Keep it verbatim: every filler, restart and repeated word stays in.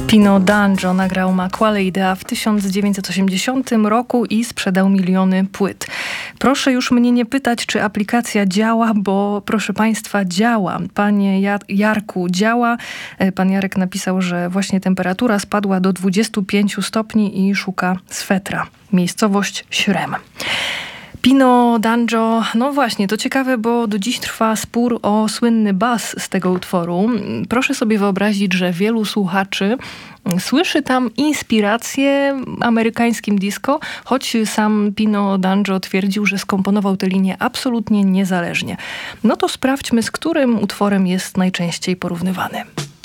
Pino D'Angio nagrał Ma quale idea w tysiąc dziewięćset osiemdziesiątym roku i sprzedał miliony płyt. Proszę już mnie nie pytać, czy aplikacja działa, bo proszę Państwa, działa. Panie Jar- Jarku, działa. Pan Jarek napisał, że właśnie temperatura spadła do dwudziestu pięciu stopni i szuka swetra. Miejscowość Śrem. Pino D'Angio, no właśnie, to ciekawe, bo do dziś trwa spór o słynny bas z tego utworu. Proszę sobie wyobrazić, że wielu słuchaczy słyszy tam inspirację amerykańskim disco, choć sam Pino D'Angio twierdził, że skomponował tę linię absolutnie niezależnie. No to sprawdźmy, z którym utworem jest najczęściej porównywany.